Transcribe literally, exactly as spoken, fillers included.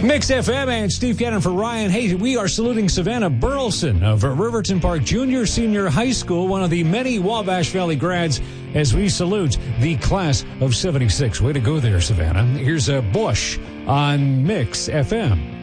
Mix F M and Steve Cannon for Ryan. Hey, we are saluting Savannah Burleson of Riverton Park Junior Senior High School, one of the many Wabash Valley grads, as we salute the class of seventy-six. Way to go there, Savannah. Here's a Bush on Mix F M.